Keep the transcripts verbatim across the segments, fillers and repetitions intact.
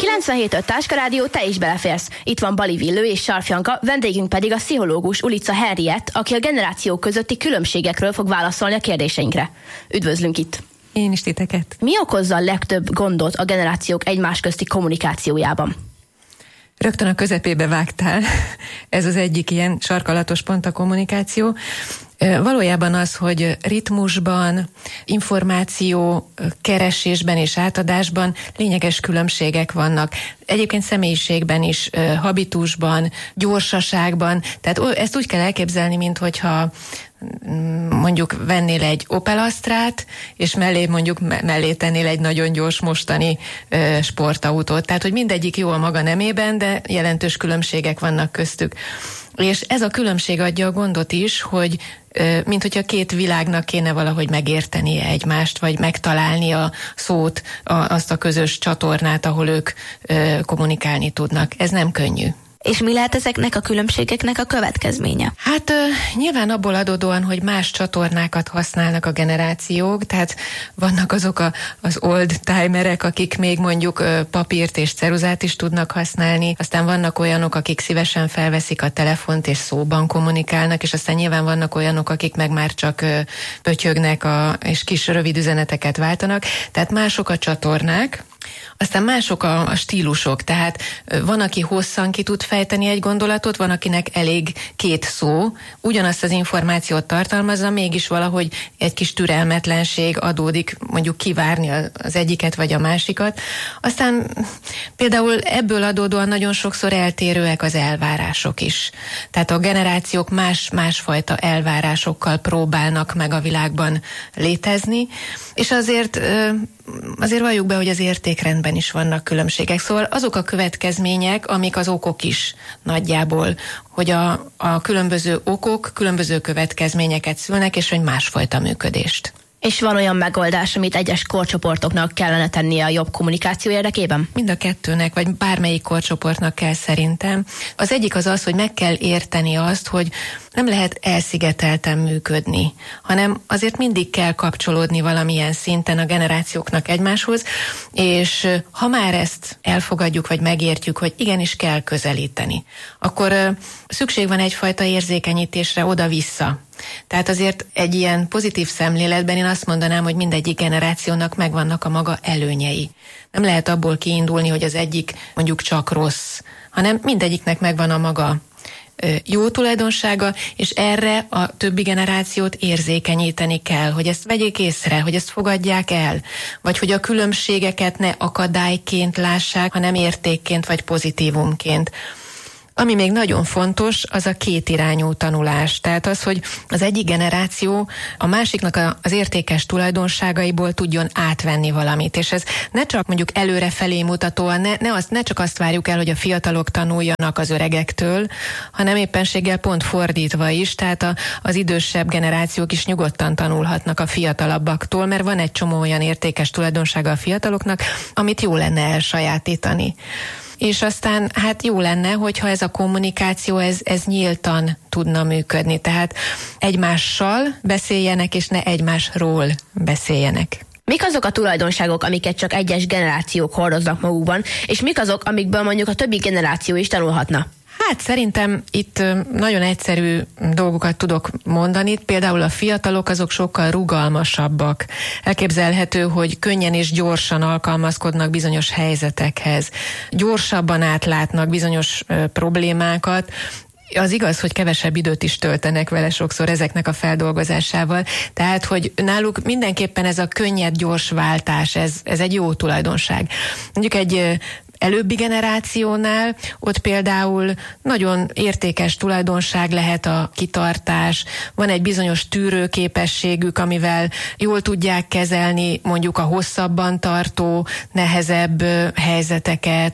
kilencvenhét öt Táska Rádió, te is beleférsz. Itt van Bali Villő és Sarfjanka, vendégünk pedig a pszichológus Ulica Henriett, aki a generációk közötti különbségekről fog válaszolni a kérdéseinkre. Üdvözlünk itt! Én is titeket. Mi okozza a legtöbb gondot a generációk egymás közti kommunikációjában? Rögtön a közepébe vágtál. Ez az egyik ilyen sarkalatos pont a kommunikáció. Valójában az, hogy ritmusban, információ keresésben és átadásban lényeges különbségek vannak. Egyébként személyiségben is, habitusban, gyorsaságban. Tehát ezt úgy kell elképzelni, mint hogyha mondjuk vennél egy Opel Astrát, és mellé mondjuk mellé tennél egy nagyon gyors mostani ö, sportautót. Tehát, hogy mindegyik jó a maga nemében, de jelentős különbségek vannak köztük. És ez a különbség adja a gondot is, hogy ö, mint hogyha két világnak kéne valahogy megértenie egymást, vagy megtalálni a szót, a, azt a közös csatornát, ahol ők ö, kommunikálni tudnak. Ez nem könnyű. És mi lehet ezeknek a különbségeknek a következménye? Hát uh, nyilván abból adódóan, hogy más csatornákat használnak a generációk, tehát vannak azok a, az old timerek, akik még mondjuk uh, papírt és ceruzát is tudnak használni, aztán vannak olyanok, akik szívesen felveszik a telefont és szóban kommunikálnak, és aztán nyilván vannak olyanok, akik meg már csak uh, pötyögnek a, és kis rövid üzeneteket váltanak, tehát mások a csatornák. Aztán mások a, a stílusok, tehát van, aki hosszan ki tud fejteni egy gondolatot, van, akinek elég két szó, ugyanazt az információt tartalmazza, mégis valahogy egy kis türelmetlenség adódik, mondjuk kivárni az egyiket vagy a másikat. Aztán például ebből adódóan nagyon sokszor eltérőek az elvárások is. Tehát a generációk más, másfajta elvárásokkal próbálnak meg a világban létezni, és azért azért valljuk be, hogy az értékrendben is vannak különbségek. Szóval azok a következmények, amik az okok is nagyjából, hogy a, a különböző okok különböző következményeket szülnek, és hogy másfajta működést. És van olyan megoldás, amit egyes korcsoportoknak kellene tennie a jobb kommunikáció érdekében? Mind a kettőnek, vagy bármelyik korcsoportnak kell szerintem. Az egyik az az, hogy meg kell érteni azt, hogy nem lehet elszigetelten működni, hanem azért mindig kell kapcsolódni valamilyen szinten a generációknak egymáshoz, és ha már ezt elfogadjuk, vagy megértjük, hogy igenis kell közelíteni, akkor szükség van egyfajta érzékenyítésre oda-vissza. Tehát azért egy ilyen pozitív szemléletben én azt mondanám, hogy mindegyik generációnak megvannak a maga előnyei. Nem lehet abból kiindulni, hogy az egyik mondjuk csak rossz, hanem mindegyiknek megvan a maga jó tulajdonsága, és erre a többi generációt érzékenyíteni kell, hogy ezt vegyék észre, hogy ezt fogadják el, vagy hogy a különbségeket ne akadályként lássák, hanem értékként vagy pozitívumként. Ami még nagyon fontos, az a kétirányú tanulás. Tehát az, hogy az egyik generáció a másiknak a, az értékes tulajdonságaiból tudjon átvenni valamit. És ez ne csak mondjuk előrefelé mutatóan, ne, ne, azt, ne csak azt várjuk el, hogy a fiatalok tanuljanak az öregektől, hanem éppenséggel pont fordítva is. Tehát a, az idősebb generációk is nyugodtan tanulhatnak a fiatalabbaktól, mert van egy csomó olyan értékes tulajdonsága a fiataloknak, amit jó lenne elsajátítani. És aztán hát jó lenne, hogyha ez a kommunikáció, ez, ez nyíltan tudna működni. Tehát egymással beszéljenek, és ne egymásról beszéljenek. Mik azok a tulajdonságok, amiket csak egyes generációk hordoznak magukban, és mik azok, amikből mondjuk a többi generáció is tanulhatna? Hát szerintem itt nagyon egyszerű dolgokat tudok mondani. Például a fiatalok azok sokkal rugalmasabbak. Elképzelhető, hogy könnyen és gyorsan alkalmazkodnak bizonyos helyzetekhez. Gyorsabban átlátnak bizonyos ö, problémákat. Az igaz, hogy kevesebb időt is töltenek vele sokszor ezeknek a feldolgozásával. Tehát, hogy náluk mindenképpen ez a könnyed, gyors váltás, ez, ez egy jó tulajdonság. Mondjuk egy előbbi generációnál ott például nagyon értékes tulajdonság lehet a kitartás, van egy bizonyos tűrőképességük, amivel jól tudják kezelni mondjuk a hosszabban tartó, nehezebb helyzeteket,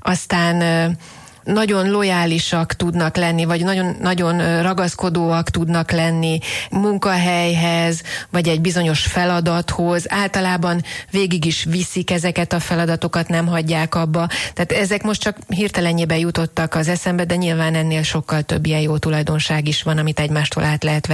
aztán nagyon lojálisak tudnak lenni, vagy nagyon, nagyon ragaszkodóak tudnak lenni munkahelyhez, vagy egy bizonyos feladathoz. Általában végig is viszik ezeket a feladatokat, nem hagyják abba. Tehát ezek most csak hirtelenjében jutottak az eszembe, de nyilván ennél sokkal több ilyen jó tulajdonság is van, amit egymástól át lehet venni.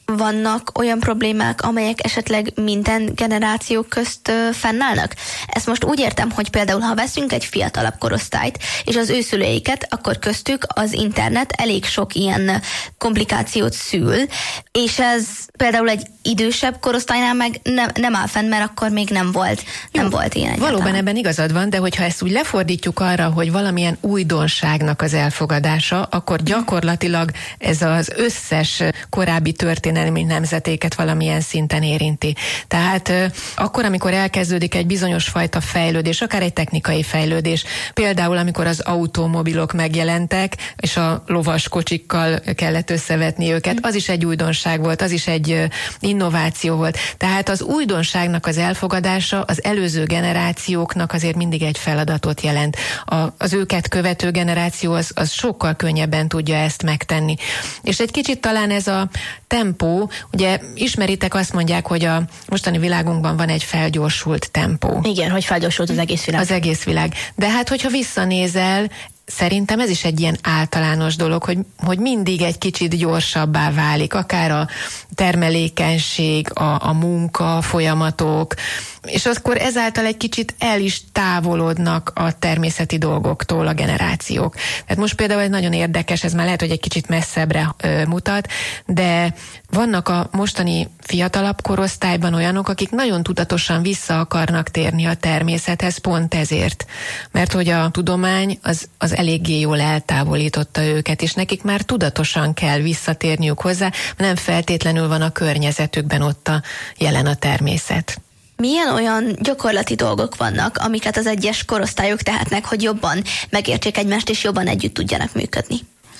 vannak olyan problémák, amelyek esetleg minden generációk közt ö, fennállnak? Ezt most úgy értem, hogy például ha veszünk egy fiatalabb korosztályt, és az ő szüleiket, akkor köztük az internet elég sok ilyen komplikációt szül, és ez például egy idősebb korosztálynál meg nem, nem áll fenn, mert akkor még nem volt, nem Jó, volt ilyen egyáltalán. Valóban ebben igazad van, de hogyha ezt úgy lefordítjuk arra, hogy valamilyen újdonságnak az elfogadása, akkor gyakorlatilag ez az összes korábbi történelmi nemzetéket valamilyen szinten érinti. Tehát akkor, amikor elkezdődik egy bizonyos fajta fejlődés, akár egy technikai fejlődés, például amikor az automobilok megjelentek, és a lovas kocsikkal kellett összevetni őket, az is egy újdonság volt, az is egy innováció volt. Tehát az újdonságnak az elfogadása az előző generációknak azért mindig egy feladatot jelent. A, az őket követő generáció az, az sokkal könnyebben tudja ezt megtenni. És egy kicsit talán ez a tempó, ugye ismeritek, azt mondják, hogy a mostani világunkban van egy felgyorsult tempó. Igen, hogy felgyorsult az egész világ. Az egész világ. De hát, hogyha visszanézel, szerintem ez is egy ilyen általános dolog, hogy, hogy mindig egy kicsit gyorsabbá válik, akár a termelékenység, a, a munka, folyamatok, és akkor ezáltal egy kicsit el is távolodnak a természeti dolgoktól a generációk. Tehát most például egy nagyon érdekes, ez már lehet, hogy egy kicsit messzebbre ö, mutat, de vannak a mostani fiatalabb korosztályban olyanok, akik nagyon tudatosan vissza akarnak térni a természethez pont ezért. Mert hogy a tudomány az, az eléggé jól eltávolította őket, és nekik már tudatosan kell visszatérniük hozzá, nem feltétlenül van a környezetükben ott a jelen a természet. Milyen olyan gyakorlati dolgok vannak, amiket az egyes korosztályok tehetnek, hogy jobban megértsék egymást, és jobban együtt tudjanak működni?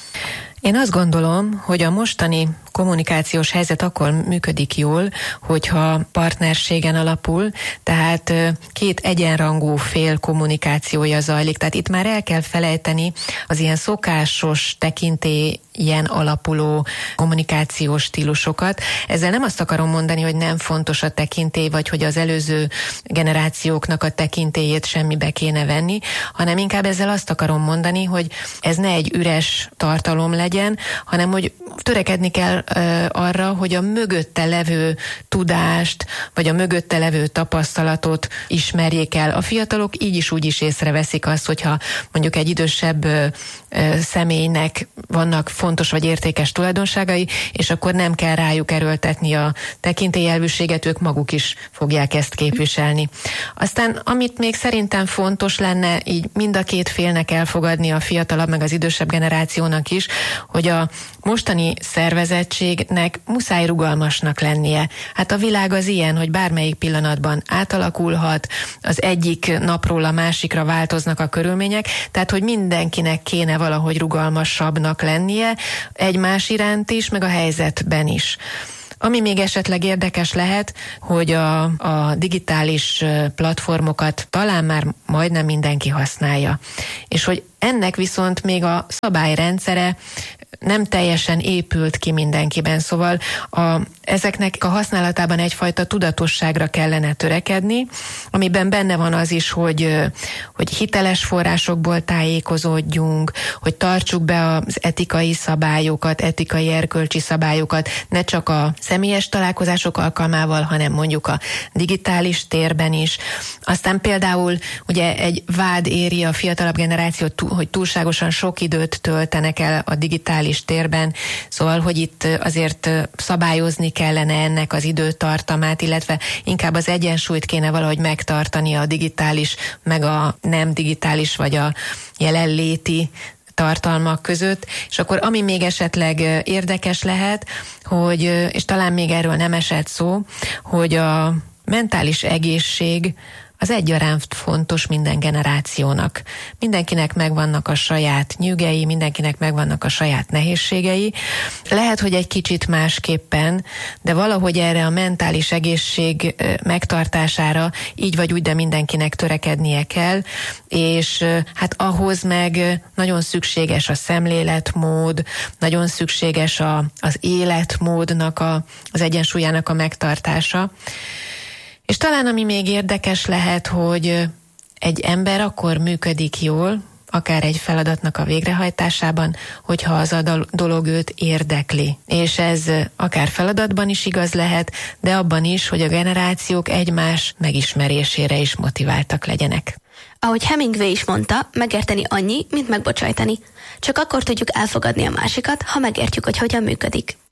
Én azt gondolom, hogy a mostani kommunikációs helyzet akkor működik jól, hogyha partnerségen alapul, tehát két egyenrangú fél kommunikációja zajlik. Tehát itt már el kell felejteni az ilyen szokásos tekintélyen alapuló kommunikációs stílusokat. Ezzel nem azt akarom mondani, hogy nem fontos a tekintély, vagy hogy az előző generációknak a tekintélyét semmibe kéne venni, hanem inkább ezzel azt akarom mondani, hogy ez ne egy üres tartalom legyen, hanem hogy törekedni kell ö, arra, hogy a mögötte levő tudást, vagy a mögötte levő tapasztalatot ismerjék el. A fiatalok így is úgy is észreveszik azt, hogyha mondjuk egy idősebb ö, ö, személynek vannak fontos vagy értékes tulajdonságai, és akkor nem kell rájuk erőltetni a tekintélyelvűséget, ők maguk is fogják ezt képviselni. Aztán, amit még szerintem fontos lenne így mind a két félnek elfogadni, a fiatalabb meg az idősebb generációnak is, hogy a mostani szervezettségnek muszáj rugalmasnak lennie. Hát a világ az ilyen, hogy bármelyik pillanatban átalakulhat, az egyik napról a másikra változnak a körülmények, tehát hogy mindenkinek kéne valahogy rugalmasabbnak lennie, egymás iránt is, meg a helyzetben is. Ami még esetleg érdekes lehet, hogy a, a digitális platformokat talán már majdnem mindenki használja. És hogy ennek viszont még a szabályrendszere nem teljesen épült ki mindenkiben, szóval a, ezeknek a használatában egyfajta tudatosságra kellene törekedni, amiben benne van az is, hogy, hogy hiteles forrásokból tájékozódjunk, hogy tartsuk be az etikai szabályokat, etikai erkölcsi szabályokat, ne csak a személyes találkozások alkalmával, hanem mondjuk a digitális térben is. Aztán például ugye egy vád éri a fiatalabb generációt, hogy túlságosan sok időt töltenek el a digitális térben, szóval, hogy itt azért szabályozni kellene ennek az időtartamát, illetve inkább az egyensúlyt kéne valahogy megtartani a digitális, meg a nem digitális, vagy a jelenléti tartalmak között, és akkor ami még esetleg érdekes lehet, hogy, és talán még erről nem esett szó, hogy a mentális egészség az egyaránt fontos minden generációnak. Mindenkinek megvannak a saját nyűgei, mindenkinek megvannak a saját nehézségei. Lehet, hogy egy kicsit másképpen, de valahogy erre a mentális egészség megtartására így vagy úgy, de mindenkinek törekednie kell, és hát ahhoz meg nagyon szükséges a szemléletmód, nagyon szükséges a, az életmódnak, a, az egyensúlyának a megtartása. És talán ami még érdekes lehet, hogy egy ember akkor működik jól, akár egy feladatnak a végrehajtásában, hogyha az a dolog őt érdekli. És ez akár feladatban is igaz lehet, de abban is, hogy a generációk egymás megismerésére is motiváltak legyenek. Ahogy Hemingway is mondta, megérteni annyi, mint megbocsájtani. Csak akkor tudjuk elfogadni a másikat, ha megértjük, hogy hogyan működik.